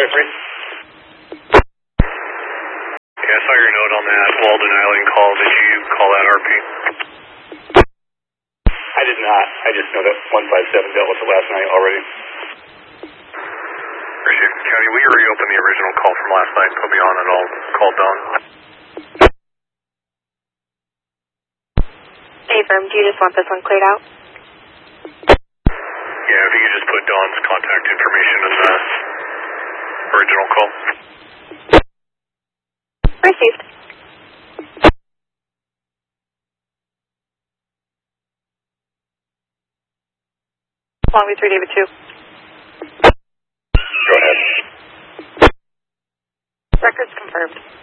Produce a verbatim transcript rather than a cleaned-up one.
Charlie three. Yeah, I saw your note on that Walden Island call. Did you call that R P? I did not. I just know that one five seven dealt with it last night already. Appreciate it. County, will you reopen the original call from last night? Put me on and I'll call Dawn. Hey, firm, do you just want this one cleared out? Yeah, if you could just put Dawn's contact information in the original call. Received. Long Beach three, David two. Go ahead. Records confirmed.